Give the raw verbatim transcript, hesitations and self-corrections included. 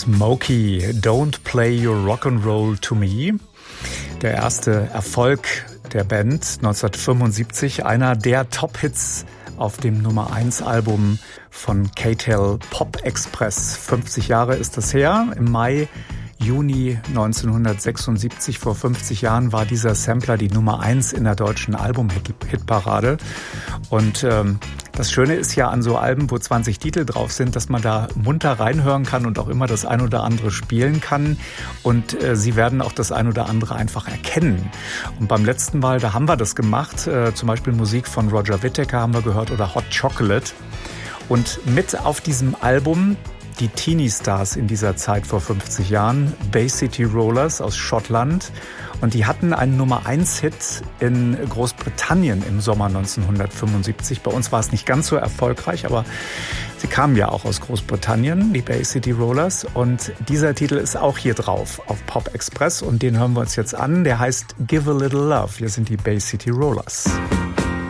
Smokey, Don't Play Your Rock'n'Roll to Me. Der erste Erfolg der Band neunzehnhundertfünfundsiebzig, einer der Top-Hits auf dem Nummer eins Album von K-Tel, Pop Express. fünfzig Jahre ist das her. Im Mai, Juni neunzehnhundertsechsundsiebzig, vor fünfzig Jahren, war dieser Sampler die Nummer eins in der deutschen Album-Hitparade. Und ähm, das Schöne ist ja an so Alben, wo zwanzig Titel drauf sind, dass man da munter reinhören kann und auch immer das ein oder andere spielen kann. Und äh, Sie werden auch das ein oder andere einfach erkennen. Und beim letzten Mal, da haben wir das gemacht. Äh, zum Beispiel Musik von Roger Whittaker haben wir gehört oder Hot Chocolate. Und mit auf diesem Album die Teenie-Stars in dieser Zeit vor fünfzig Jahren, Bay City Rollers aus Schottland. Und die hatten einen Nummer eins Hit in Großbritannien im Sommer neunzehnhundertfünfundsiebzig. Bei uns war es nicht ganz so erfolgreich, aber sie kamen ja auch aus Großbritannien, die Bay City Rollers. Und dieser Titel ist auch hier drauf auf Pop Express und den hören wir uns jetzt an. Der heißt Give a Little Love. Hier sind die Bay City Rollers.